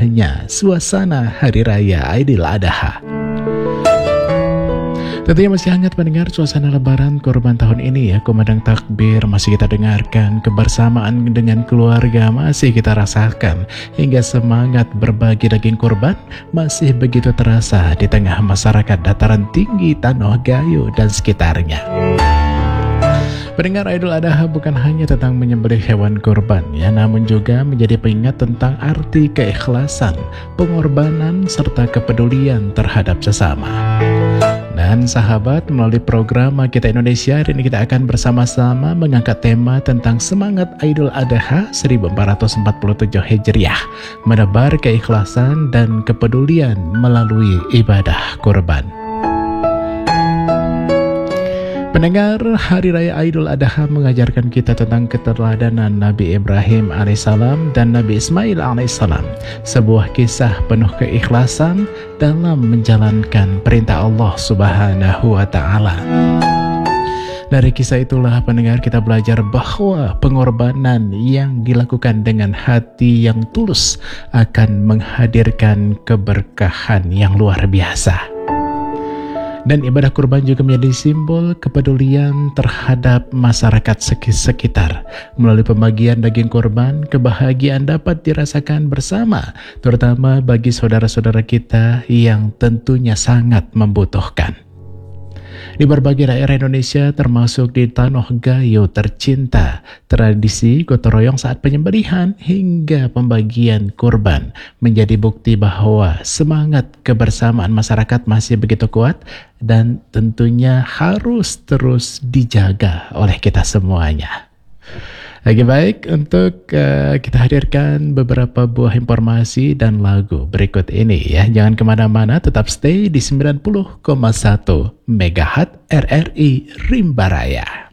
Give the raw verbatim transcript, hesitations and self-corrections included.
indahnya suasana Hari Raya Idul Adha. Tentunya masih hangat mendengar suasana lebaran Kurban tahun ini ya. Kumandang takbir masih kita dengarkan, kebersamaan dengan keluarga masih kita rasakan, hingga semangat berbagi daging kurban masih begitu terasa di tengah masyarakat dataran tinggi Tanoh Gayo dan sekitarnya. Pendengar, Idul Adha bukan hanya tentang menyembelih hewan kurban ya, namun juga menjadi pengingat tentang arti keikhlasan, pengorbanan, serta kepedulian terhadap sesama. Dan sahabat, melalui program Kita Indonesia, hari ini kita akan bersama-sama mengangkat tema tentang semangat Idul Adha seribu empat ratus empat puluh tujuh Hijriah, menebar keikhlasan dan kepedulian melalui ibadah kurban. Pendengar, Hari Raya Idul Adha mengajarkan kita tentang keteladanan Nabi Ibrahim alaihissalam dan Nabi Ismail alaihissalam, sebuah kisah penuh keikhlasan dalam menjalankan perintah Allah Subhanahu wa Ta'ala. Dari kisah itulah pendengar, kita belajar bahwa pengorbanan yang dilakukan dengan hati yang tulus akan menghadirkan keberkahan yang luar biasa. Dan ibadah kurban juga menjadi simbol kepedulian terhadap masyarakat sekitar. Melalui pembagian daging kurban, kebahagiaan dapat dirasakan bersama, terutama bagi saudara-saudara kita yang tentunya sangat membutuhkan. Di berbagai daerah Indonesia, termasuk di Tanoh Gayo tercinta, tradisi gotong royong saat penyembelihan hingga pembagian kurban menjadi bukti bahwa semangat kebersamaan masyarakat masih begitu kuat dan tentunya harus terus dijaga oleh kita semuanya. Lagi baik, untuk uh, kita hadirkan beberapa buah informasi dan lagu berikut ini ya. Jangan kemana-mana, tetap stay di sembilan puluh koma satu megahertz R R I Rimba Raya.